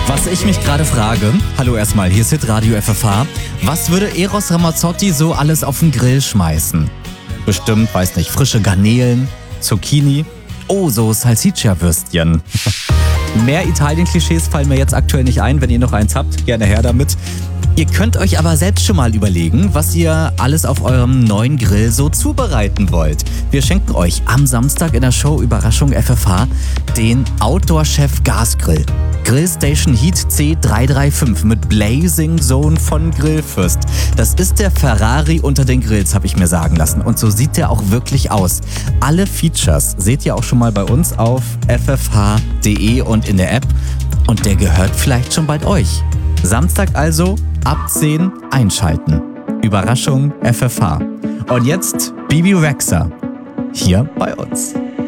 Was ich mich gerade frage, hallo erstmal, hier ist Hitradio FFH, was würde Eros Ramazzotti so alles auf den Grill schmeißen? Bestimmt, weiß nicht, frische Garnelen, Zucchini, oh, so Salsiccia-Würstchen. Mehr Italien-Klischees fallen mir jetzt aktuell nicht ein, wenn ihr noch eins habt, gerne her damit. Ihr könnt euch aber selbst schon mal überlegen, was ihr alles auf eurem neuen Grill so zubereiten wollt. Wir schenken euch am Samstag in der Show Überraschung FFH den Outdoor-Chef Gasgrill. Grillstation Heat C335 mit Blazing Zone von Grillfürst. Das ist der Ferrari unter den Grills, habe ich mir sagen lassen. Und so sieht der auch wirklich aus. Alle Features seht ihr auch schon mal bei uns auf ffh.de und in der App. Und der gehört vielleicht schon bald euch. Samstag also ab 10 einschalten. Überraschung FFH. Und jetzt Bibi Rexha hier bei uns.